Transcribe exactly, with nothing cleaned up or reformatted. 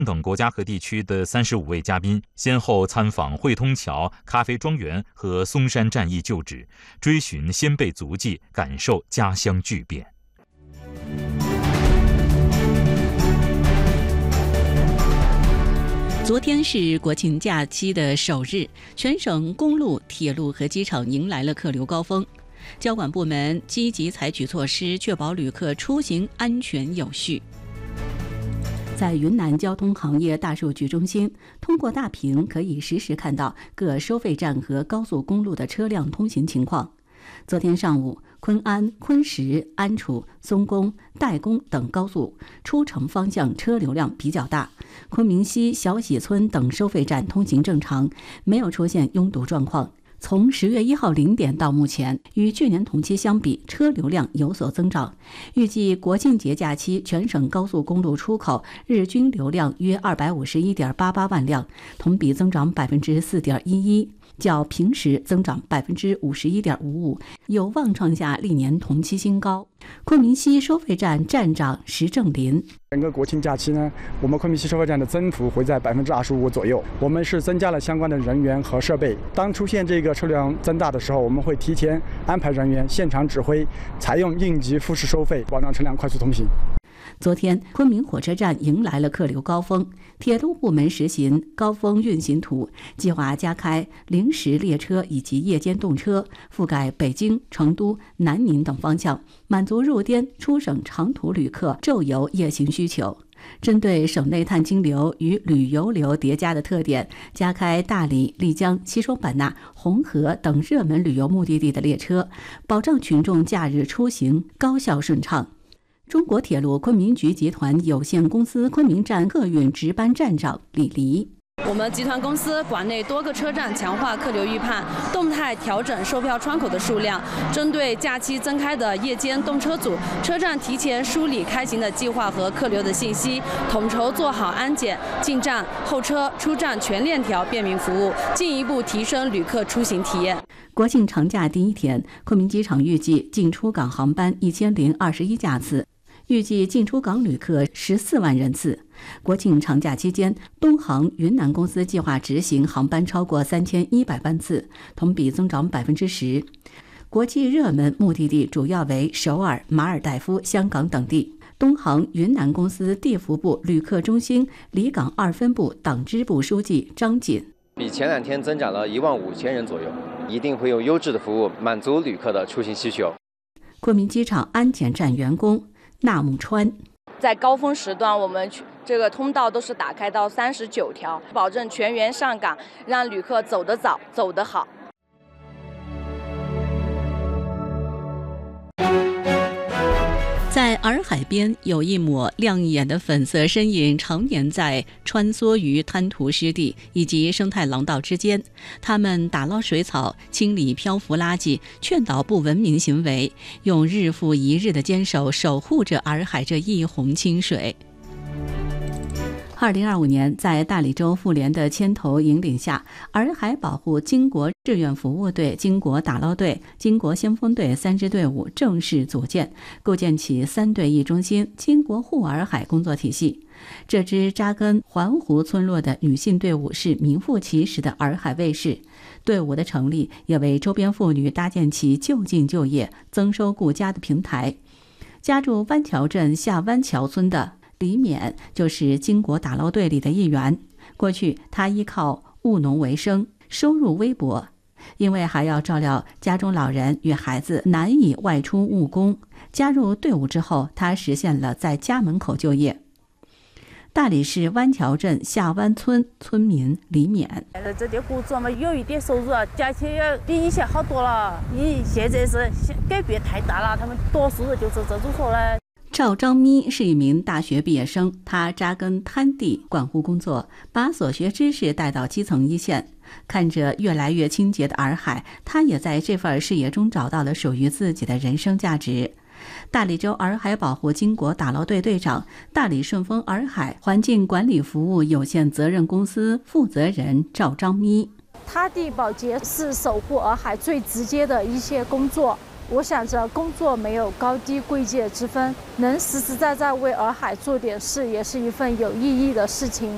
等国家和地区的三十五位嘉宾先后参访汇通桥、咖啡庄园和松山战役旧址，追寻先辈足迹，感受家乡巨变。 昨天是国庆假期的首日，全省公路、铁路和机场迎来了客流高峰。交管部门积极采取措施，确保旅客出行安全有序。在云南交通行业大数据中心，通过大屏可以实时看到各收费站和高速公路的车辆通行情况。昨天上午，昆安、昆石、安楚、松公、代公等高速出城方向车流量比较大，昆明西、小喜村等收费站通行正常，没有出现拥堵状况。从十月一号零点到目前，与去年同期相比，车流量有所增长。预计国庆节假期全省高速公路出口日均流量约二百五十一点八八万辆，同比增长百分之四点一一，较平时增长百分之五十一点五五，有望创下历年同期新高。昆明西收费站站长石正林： 整个国庆假期呢，我们昆明西收费站的增幅会在百分之二十五左右。我们是增加了相关的人员和设备。当出现这个车辆增大的时候，我们会提前安排人员现场指挥，采用应急复式收费，保障车辆快速通行。 昨天，昆明火车站迎来了客流高峰，铁路部门实行高峰运行图，计划加开临时列车以及夜间动车，覆盖北京、成都、南宁等方向，满足入滇出省长途旅客昼游夜行需求。针对省内碳清流与旅游流叠加的特点，加开大理、丽江、西双版纳、红河等热门旅游目的地的列车，保障群众假日出行高效顺畅。中国铁路昆明局集团有限公司昆明站客运值班站长李黎： 我们集团公司馆内多个车站强化客流预判，动态调整售票窗口的数量，针对假期增开的夜间动车组，车站提前梳理开行的计划和客流的信息，统筹做好安检、进站、候车、出站全链条便民服务，进一步提升旅客出行体验。 国庆长假第一天，昆明机场预计进出港航班一千零二十一架次。预计进出港旅客十四万人次。国庆长假期间，东航云南公司计划执行航班超过三千一百班次，同比增长百分之十。国际热门目的地主要为首尔、马尔代夫、香港等地。东航云南公司地服部旅客中心离港二分部党支部书记张锦： 比前两天增长了一万五千人左右，一定会有优质的服务满足旅客的出行需求。 昆明机场安检站员工纳木川： 在高峰时段，我们这个通道都是打开到三十九条，保证全员上岗，让旅客走得早，走得好。 在洱海边有一抹亮眼的粉色身影，常年在穿梭于滩涂湿地以及生态廊道之间。他们打捞水草，清理漂浮垃圾，劝导不文明行为，用日复一日的坚守守护着洱海这一泓清水。二零二五年，在大理州妇联的牵头引领下，洱海保护经国志愿服务队、经国打捞队、经国先锋队三支队伍正式组建，构建起三队一中心、经国护洱海工作体系。这支扎根环湖村落的女性队伍是名副其实的洱海卫士。队伍的成立也为周边妇女搭建起就近就业、增收顾家的平台。家住湾桥镇下湾桥村的李勉就是经国打捞队里的一员。过去他依靠务农为生，收入微薄，因为还要照料家中老人与孩子，难以外出务工。加入队伍之后，他实现了在家门口就业。大理市湾桥镇下湾村村民李勉： 这点工作嘛，有一点收入，价钱要比以前好多了。你现在是改变太大了，他们多数人就是这种说了。 赵张咪是一名大学毕业生，他扎根滩地管护工作，把所学知识带到基层一线。看着越来越清洁的洱海，他也在这份事业中找到了属于自己的人生价值。大理州洱海保护经国打捞队队长、大理顺丰洱海环境管理服务有限责任公司负责人赵张咪： 塌地保洁是守护洱海最直接的一些工作。我想着工作没有高低贵贱之分，能实实在在为洱海做点事，也是一份有意义的事情。